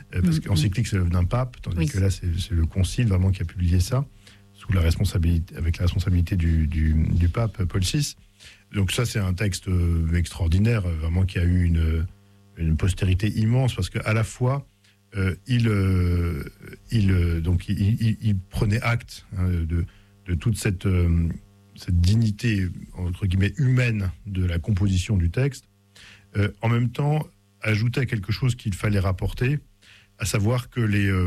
Parce qu'encyclique, c'est l'œuvre d'un pape, tandis que là, c'est le concile vraiment qui a publié ça, sous la responsabilité, avec la responsabilité du pape Paul VI. Donc ça, c'est un texte extraordinaire, vraiment qui a eu une postérité immense, parce qu'à la fois, il prenait acte de toute cette dignité, entre guillemets, humaine de la composition du texte, en même temps, ajoutait quelque chose qu'il fallait rapporter, à savoir que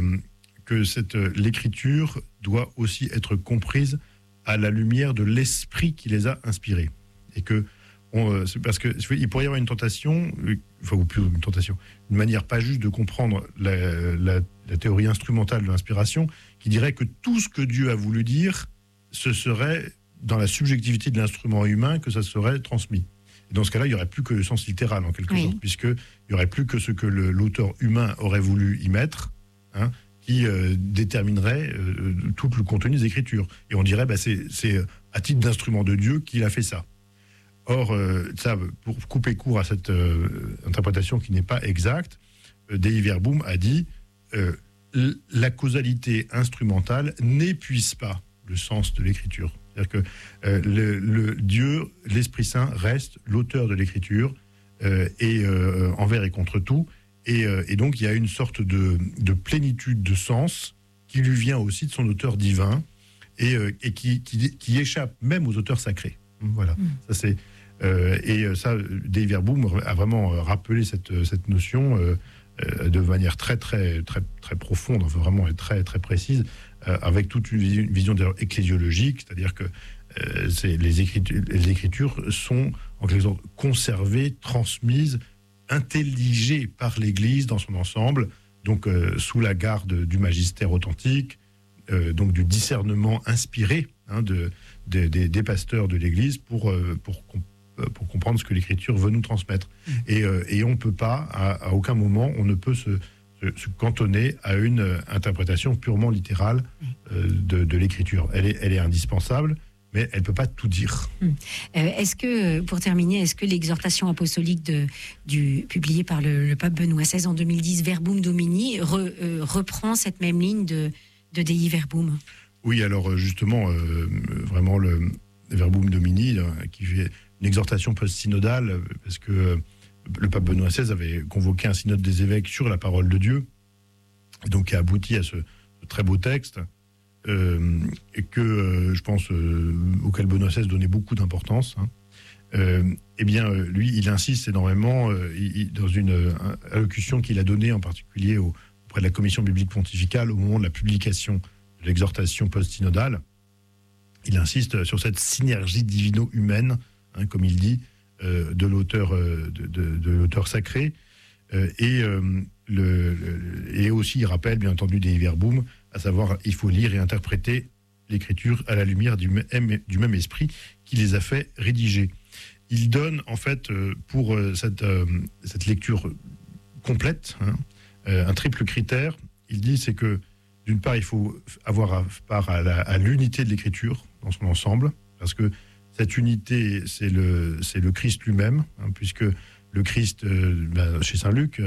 l'écriture doit aussi être comprise à la lumière de l'esprit qui les a inspirés. Et que, c'est parce qu'il pourrait y avoir une tentation, enfin, ou plus une tentation, une manière pas juste de comprendre la théorie instrumentale de l'inspiration, qui dirait que tout ce que Dieu a voulu dire, ce serait dans la subjectivité de l'instrument humain que ça serait transmis. Et dans ce cas-là, il n'y aurait plus que le sens littéral, en quelque sorte, puisqu'il n'y aurait plus que ce que l'auteur humain aurait voulu y mettre, qui déterminerait tout le contenu des Écritures. Et on dirait, c'est à titre d'instrument de Dieu qu'il a fait ça. Or, ça, pour couper court à cette interprétation qui n'est pas exacte, Dei Verbum a dit la causalité instrumentale n'épuise pas le sens de l'écriture. C'est-à-dire que Dieu, l'Esprit Saint, reste l'auteur de l'écriture envers et contre tout. Et donc, il y a une sorte de plénitude de sens qui lui vient aussi de son auteur divin et qui échappe même aux auteurs sacrés. Voilà. Ça, c'est... Dei Verbum a vraiment rappelé cette notion de manière très très très très profonde, enfin vraiment très très précise, avec toute une vision ecclésiologique, c'est-à-dire que les écritures sont en quelque sorte conservées, transmises, intelligées par l'Église dans son ensemble, donc sous la garde du magistère authentique, donc du discernement inspiré des pasteurs de l'Église pour comprendre ce que l'Écriture veut nous transmettre. Et on ne peut pas, à aucun moment, on ne peut se cantonner à une interprétation purement littérale de l'Écriture. Elle est indispensable, mais elle ne peut pas tout dire. Est-ce que, pour terminer, est-ce que l'exhortation apostolique publiée par le pape Benoît XVI en 2010, Verbum Domini, reprend cette même ligne de Dei Verbum? Oui, alors justement, vraiment le Verbum Domini, qui fait une exhortation post-synodale, parce que le pape Benoît XVI avait convoqué un synode des évêques sur la parole de Dieu, et donc qui a abouti à ce très beau texte, et que je pense auquel Benoît XVI donnait beaucoup d'importance. Eh bien, lui, il insiste énormément dans une allocution qu'il a donnée en particulier auprès de la commission biblique pontificale au moment de la publication de l'exhortation post-synodale. Il insiste sur cette synergie divino-humaine, comme il dit, de l'auteur sacré, et aussi il rappelle bien entendu Dei Verbum, à savoir il faut lire et interpréter l'écriture à la lumière du même esprit qui les a fait rédiger. Il donne en fait pour cette lecture complète un triple critère. Il dit c'est que d'une part il faut avoir part à l'unité de l'écriture dans son ensemble, parce que cette unité, c'est le Christ lui-même, puisque le Christ, chez saint Luc,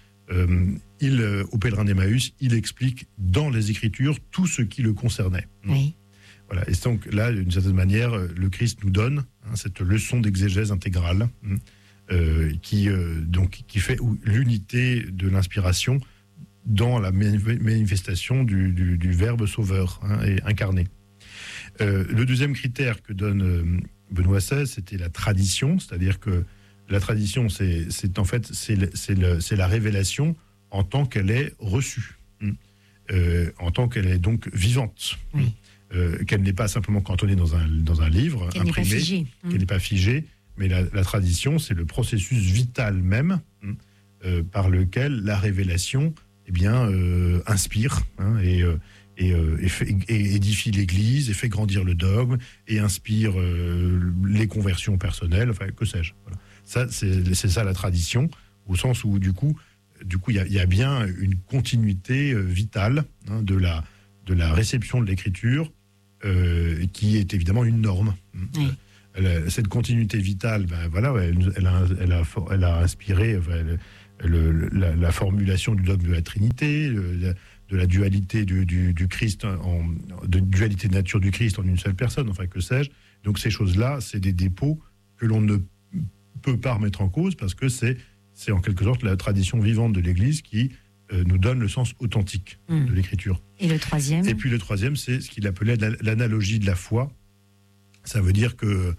au pèlerin d'Emmaüs, il explique dans les Écritures tout ce qui le concernait. Oui. Voilà. Et donc là, d'une certaine manière, le Christ nous donne cette leçon d'exégèse intégrale qui fait l'unité de l'inspiration dans la manifestation du Verbe sauveur et incarné. Le deuxième critère que donne Benoît XVI, c'était la tradition, c'est-à-dire que la tradition, c'est la révélation en tant qu'elle est reçue, en tant qu'elle est donc vivante, qu'elle n'est pas simplement cantonnée dans un livre imprimé, qu'elle n'est pas figée, mais la tradition, c'est le processus vital même par lequel la révélation inspire et édifie l'Église, et fait grandir le dogme, et inspire les conversions personnelles, enfin, que sais-je. Voilà. Ça, c'est ça la tradition, au sens où, du coup, il y a bien une continuité vitale de la réception de l'Écriture, qui est évidemment une norme. Oui. Cette continuité vitale, elle a inspiré la formulation du dogme de la Trinité, de la dualité du Christ, de dualité de nature du Christ en une seule personne, enfin que sais-je. Donc ces choses-là, c'est des dépôts que l'on ne peut pas remettre en cause parce que c'est en quelque sorte la tradition vivante de l'Église qui nous donne le sens authentique de l'Écriture. Et le troisième ? Et puis le troisième, c'est ce qu'il appelait l'analogie de la foi. Ça veut dire que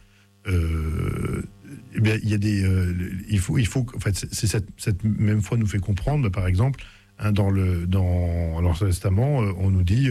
il y a il faut en fait, cette même foi nous fait comprendre, par exemple, dans l'Ancien Testament, on nous dit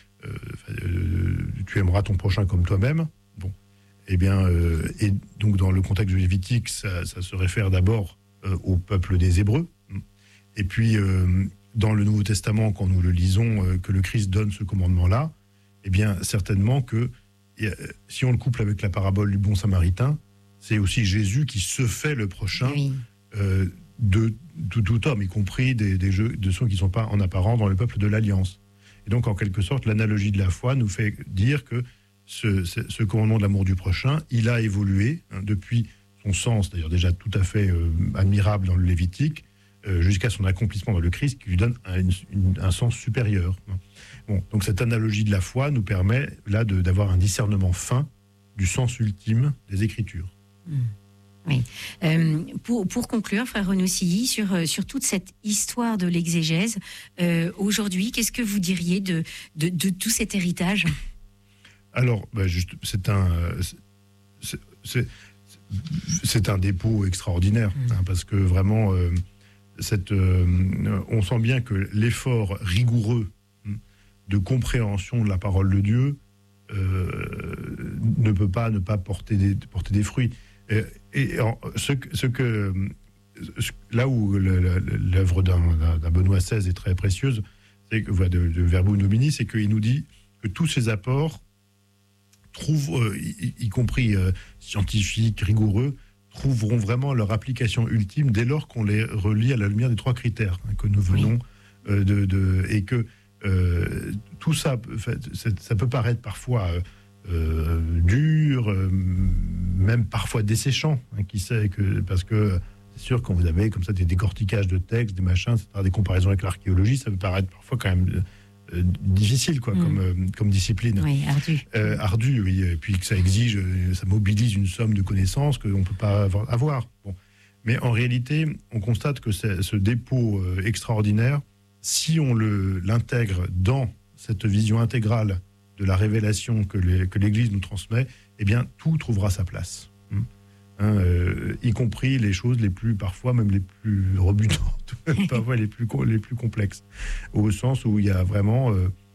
tu aimeras ton prochain comme toi-même. Bon, et donc dans le contexte de Lévitique, ça se réfère d'abord au peuple des Hébreux. Et puis dans le Nouveau Testament, quand nous le lisons, que le Christ donne ce commandement-là, eh bien certainement que si on le couple avec la parabole du bon Samaritain, c'est aussi Jésus qui se fait le prochain de tout homme, y compris de ceux qui ne sont pas en apparence dans le peuple de l'Alliance. Et donc, en quelque sorte, l'analogie de la foi nous fait dire que ce commandement de l'amour du prochain, il a évolué depuis son sens, d'ailleurs déjà tout à fait admirable dans le Lévitique, jusqu'à son accomplissement dans le Christ, qui lui donne un sens supérieur. Bon, donc cette analogie de la foi nous permet là d'avoir un discernement fin du sens ultime des Écritures. Oui. Pour conclure, frère Renaud Silly, sur toute cette histoire de l'exégèse, aujourd'hui, qu'est-ce que vous diriez de tout cet héritage ? Alors, c'est un dépôt extraordinaire, parce que vraiment, on sent bien que l'effort rigoureux de compréhension de la parole de Dieu ne peut pas ne pas porter des fruits. Là où l'œuvre d'un Benoît XVI est très précieuse, c'est que de Verbum Domini, c'est qu'il nous dit que tous ces apports y compris scientifiques, rigoureux, trouveront vraiment leur application ultime dès lors qu'on les relie à la lumière des trois critères que nous venons et que tout ça, ça peut paraître parfois dur, même parfois desséchant, qui sait parce que c'est sûr quand vous avez comme ça des décortiquages de textes, des machins, des comparaisons avec l'archéologie, ça peut paraître parfois quand même difficile comme discipline. Oui, ardu, oui, et puis que ça exige, ça mobilise une somme de connaissances qu'on ne peut pas avoir. Bon. Mais en réalité, on constate que ce dépôt extraordinaire, si on l'intègre dans cette vision intégrale de la révélation que l'Église nous transmet, eh bien, tout trouvera sa place. Y compris les choses les plus, parfois même les plus rebutantes, parfois les plus complexes, au sens où il y a vraiment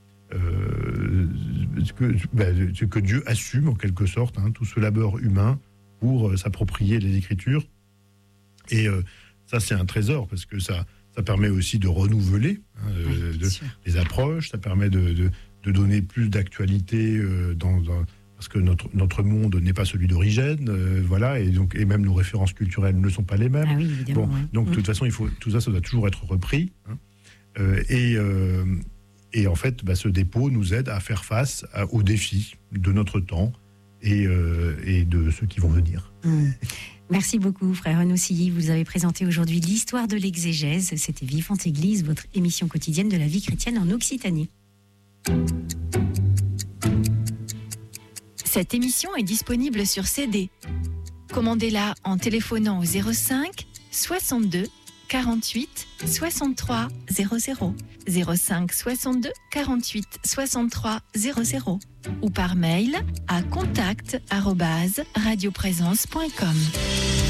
ce que Dieu assume en quelque sorte, tout ce labeur humain pour s'approprier les Écritures. Et ça, c'est un trésor, parce que ça permet aussi de renouveler les approches, ça permet de donner plus d'actualité parce que notre monde n'est pas celui d'origine, voilà, et même nos références culturelles ne sont pas les mêmes. Ah oui, évidemment, donc de toute façon, tout ça doit toujours être repris. Et en fait, ce dépôt nous aide à faire face aux défis de notre temps et de ceux qui vont venir. Merci beaucoup, frère Renaud Silly. Vous avez présenté aujourd'hui l'histoire de l'exégèse. C'était Vivante Église, votre émission quotidienne de la vie chrétienne en Occitanie. Cette émission est disponible sur CD. Commandez-la en téléphonant au 05 62 48 63 00, 05 62 48 63 00 ou par mail à contact@radioprésence.com.